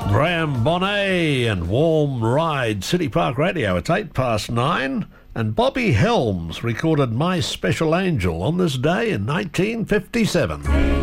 Graham Bonnet and Warm Ride, City Park Radio. It's 9:08, and Bobby Helms recorded My Special Angel on this day in 1957.